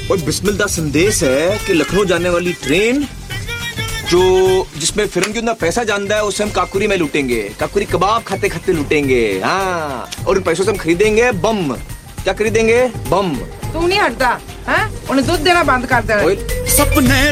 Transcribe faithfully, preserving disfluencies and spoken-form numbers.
और बिस्मिल्लाह संदेश है कि लखनऊ जाने वाली ट्रेन जो जिसमें फिल्म के अंदर पैसा जानता है उसे हम काकुरी में लूटेंगे, काकुरी कबाब खाते खाते लूटेंगे। हाँ, और उन पैसों से हम खरीदेंगे बम। क्या खरीदेंगे? बम। तू नहीं हटता, हैं? उन्हें दूध देना बंद कर देना। सपने